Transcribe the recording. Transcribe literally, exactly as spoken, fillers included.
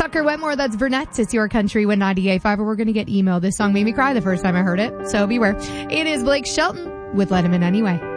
Tucker Wetmore, that's Vernettes. It's Your Country with ninety-eight point five. We're going to get email. This song made me cry the first time I heard it, so beware. It is Blake Shelton with Let Him In Anyway.